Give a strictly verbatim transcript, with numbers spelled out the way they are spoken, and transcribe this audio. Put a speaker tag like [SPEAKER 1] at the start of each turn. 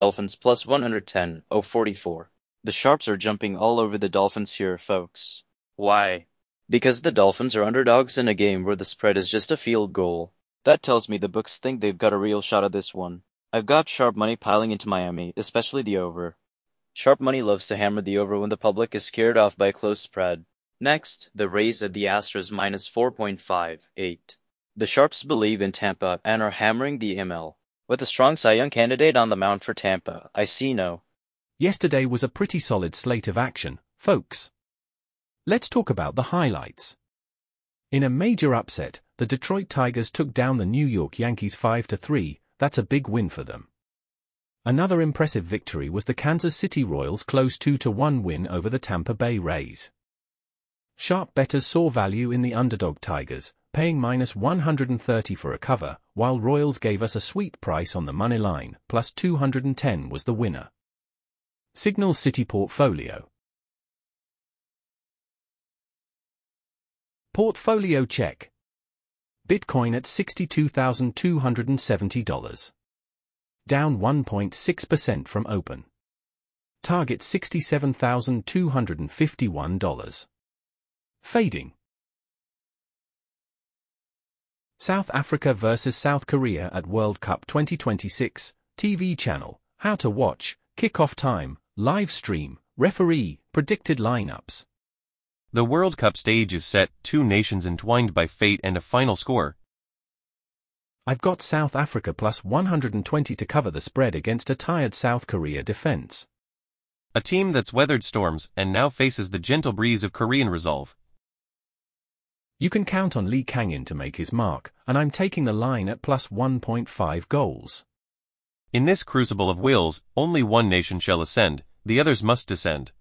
[SPEAKER 1] Dolphins plus one hundred ten oh forty-four. The Sharps are jumping all over the Dolphins here, folks. Why? Because the Dolphins are underdogs in a game where the spread is just a field goal. That tells me the books think they've got a real shot at this one. I've got sharp money piling into Miami, especially the over. Sharp money loves to hammer the over when the public is scared off by a close spread. Next, the Rays at the Astros minus four point five eight. The Sharps believe in Tampa and are hammering the M L. With a strong Cy Young candidate on the mound for Tampa, I see no.
[SPEAKER 2] Yesterday was a pretty solid slate of action, folks. Let's talk about the highlights. In a major upset, the Detroit Tigers took down the New York Yankees five to three, that's a big win for them. Another impressive victory was the Kansas City Royals' close two to one win over the Tampa Bay Rays. Sharp bettors saw value in the underdog Tigers, paying minus one hundred thirty for a cover, while Royals gave us a sweet price on the money line, plus two hundred ten was the winner. Signal City Portfolio. Portfolio check. Bitcoin at sixty-two thousand two hundred seventy dollars. Down one point six percent from open. Target sixty-seven thousand two hundred fifty-one dollars. Fading. South Africa versus South Korea at World Cup twenty twenty-six, T V channel, how to watch, kickoff time, live stream, referee, predicted lineups.
[SPEAKER 3] The World Cup stage is set, two nations entwined by fate and a final score.
[SPEAKER 2] I've got South Africa plus one hundred twenty to cover the spread against a tired South Korea defense.
[SPEAKER 3] A team that's weathered storms and now faces the gentle breeze of Korean resolve.
[SPEAKER 2] You can count on Lee Kang-in to make his mark, and I'm taking the line at plus one point five goals.
[SPEAKER 3] In this crucible of wills, only one nation shall ascend, the others must descend.